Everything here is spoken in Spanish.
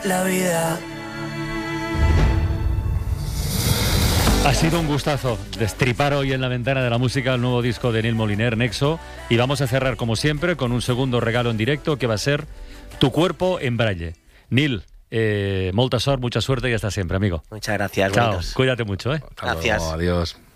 la vida. Ha sido un gustazo destripar hoy en la ventana de la música el nuevo disco de Nil Moliner, Nexo, y vamos a cerrar como siempre con un segundo regalo en directo que va a ser Tu cuerpo en braille. Nil, molta sort, mucha suerte y hasta siempre, amigo. Muchas gracias. Chao, bonitos. cuídate mucho, ¿eh? Gracias. Adiós.